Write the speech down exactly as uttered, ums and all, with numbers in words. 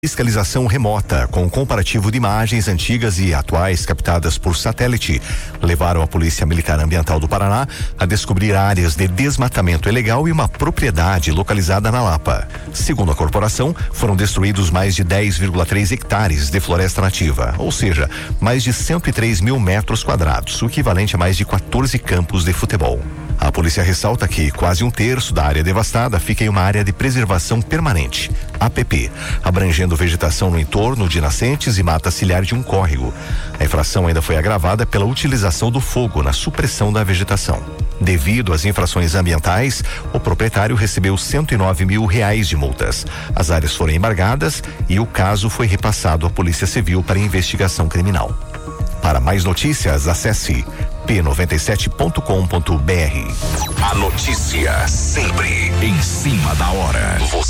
Fiscalização remota, com comparativo de imagens antigas e atuais captadas por satélite, levaram a Polícia Militar Ambiental do Paraná a descobrir áreas de desmatamento ilegal e uma propriedade localizada na Lapa. Segundo a corporação, foram destruídos mais de dez vírgula três hectares de floresta nativa, ou seja, mais de cento e três mil metros quadrados, o equivalente a mais de quatorze campos de futebol. A polícia ressalta que quase um terço da área devastada fica em uma área de preservação permanente, A P P, abrangendo vegetação no entorno de nascentes e mata ciliar de um córrego. A infração ainda foi agravada pela utilização do fogo na supressão da vegetação. Devido às infrações ambientais, o proprietário recebeu cento e nove mil reais de multas. As áreas foram embargadas e o caso foi repassado à Polícia Civil para investigação criminal. Para mais notícias, acesse p noventa e sete ponto com ponto b r. A notícia sempre em cima da hora. Você